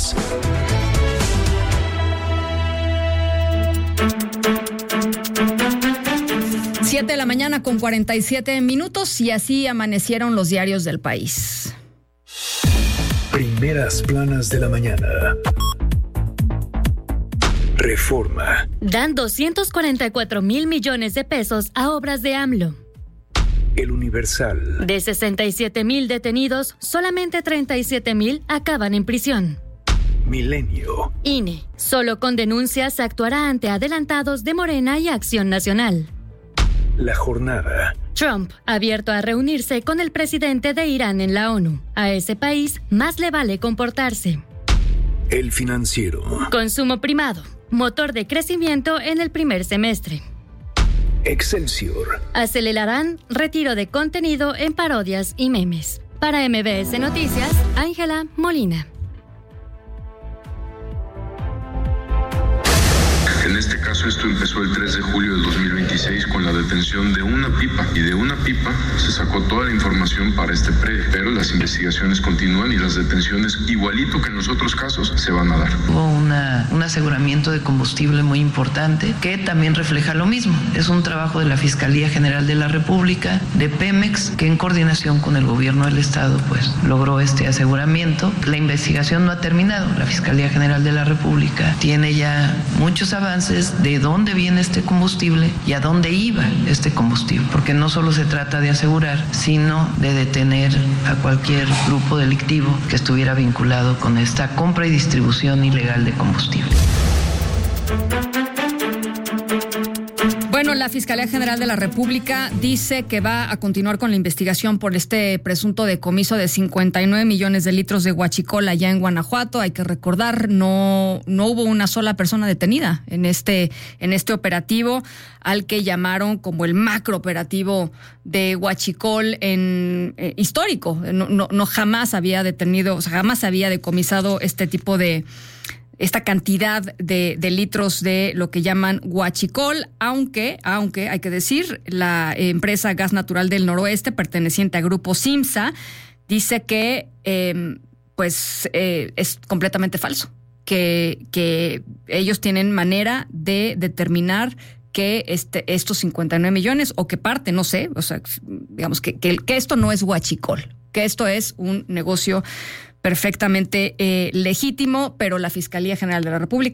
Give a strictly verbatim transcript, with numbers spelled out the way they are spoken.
Noticias. Siete de la mañana con cuarenta y siete minutos y así amanecieron los diarios del país. Primeras planas de la mañana. Reforma. Dan doscientos cuarenta y cuatro mil millones de pesos a obras de AMLO. El Universal. De sesenta y siete mil detenidos, solamente treinta y siete mil acaban en prisión. Milenio. I N E. Solo con denuncias se actuará ante adelantados de Morena y Acción Nacional. La Jornada. Trump, abierto a reunirse con el presidente de Irán en la ONU. A ese país más le vale comportarse. El Financiero. Consumo primado, motor de crecimiento en el primer semestre. Excelsior. Acelerarán retiro de contenido en parodias y memes. Para M B S Noticias, Ángela Molina. En este caso, esto empezó el tres de julio del dos mil veintiséis con la detención de una pipa, y de una pipa se sacó toda la información para este predio, pero las investigaciones continúan y las detenciones, igualito que en los otros casos, se van a dar. Hubo una, un aseguramiento de combustible muy importante que también refleja lo mismo. Es un trabajo de la Fiscalía General de la República, de Pemex, que en coordinación con el gobierno del Estado pues logró este aseguramiento. La investigación no ha terminado. La Fiscalía General de la República tiene ya muchos avances de dónde viene este combustible y a dónde iba este combustible, porque no solo se trata de asegurar, sino de detener a cualquier grupo delictivo que estuviera vinculado con esta compra y distribución ilegal de combustible. Bueno, la Fiscalía General de la República dice que va a continuar con la investigación por este presunto decomiso de cincuenta y nueve millones de litros de huachicol allá en Guanajuato. Hay que recordar, no, no hubo una sola persona detenida en este, en este operativo, al que llamaron como el macro operativo de huachicol en, eh, histórico. No, no, no jamás había detenido, o sea, jamás había decomisado este tipo de... esta cantidad de, de litros de lo que llaman huachicol, aunque, aunque hay que decir, la empresa Gas Natural del Noroeste, perteneciente a Grupo Simsa, dice que eh, pues eh, es completamente falso, que, que ellos tienen manera de determinar que este, estos cincuenta y nueve millones, o que parte, no sé, o sea, digamos que, que, que esto no es huachicol, que esto es un negocio perfectamente eh, legítimo, pero la Fiscalía General de la República